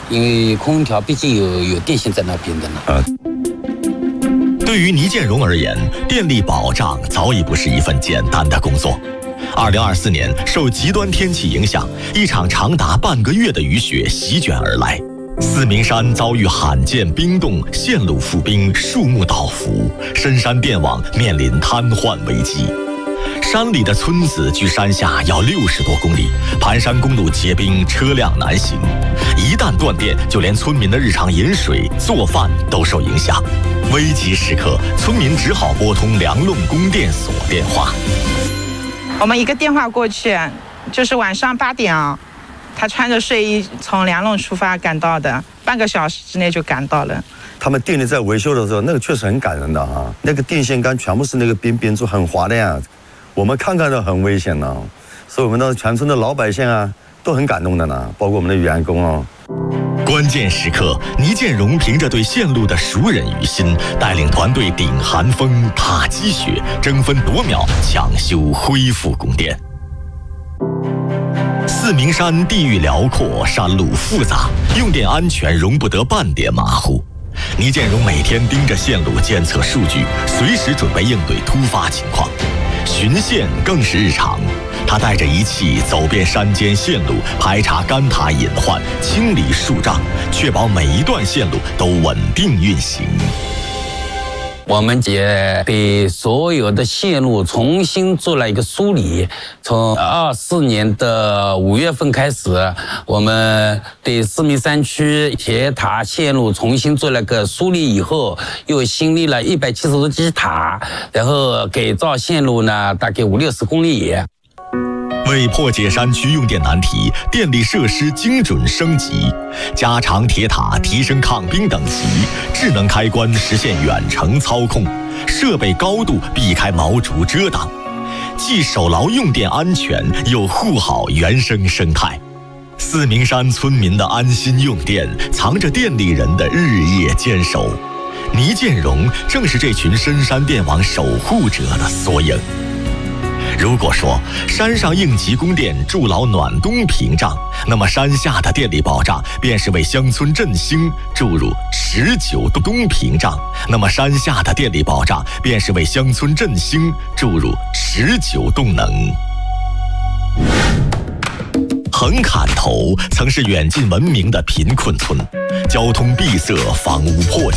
因为空调毕竟有电线在那边的呢。 对于倪建荣而言，电力保障早已不是一份简单的工作。2024年，受极端天气影响，一场长达半个月的雨雪席卷而来，四明山遭遇罕见冰冻，线路复冰，树木倒伏，深山电网面临瘫痪危机。山里的村子距山下要60多公里，盘山公路结冰，车辆难行。一旦断电，就连村民的日常饮水、做饭都受影响。危急时刻，村民只好拨通梁弄供电所电话。 我们一个电话过去，就是晚上8点啊，他穿着睡衣从梁弄出发赶到的，半个小时之内就赶到了。 他们店里在维修的时候，那个确实很感人的啊，那个电线杆全部是那个边柱很滑的呀，我们看到很危险呢，所以我们的全村的老百姓啊都很感动的呢，包括我们的员工哦。 关键时刻，倪建荣凭着对线路的熟稔于心，带领团队顶寒风、踏积雪，争分夺秒抢修恢复供电。四明山地域辽阔，山路复杂，用电安全容不得半点马虎。倪建荣每天盯着线路监测数据，随时准备应对突发情况。巡线更是日常，他带着仪器走遍山间线路，排查干塔隐患，清理树障，确保每一段线路都稳定运行。 我们也对所有的线路重新做了一个梳理。从24年的5月份开始，我们对四明山区铁塔线路重新做了个梳理以后，又新立了170多基塔，然后改造线路呢，大概50-60公里。 为破解山区用电难题，电力设施精准升级，加长铁塔提升抗冰等级，智能开关实现远程操控，设备高度避开毛竹遮挡，既守牢用电安全，又护好原生生态。四明山村民的安心用电，藏着电力人的日夜坚守。倪建荣正是这群深山电网守护者的缩影。如果说山上应急供电筑牢暖冬屏障，那么山下的电力保障便是为乡村振兴注入持久冬屏障，那么山下的电力保障便是为乡村振兴注入持久动能。横砍头曾是远近闻名的贫困村，交通闭塞，房屋破旧。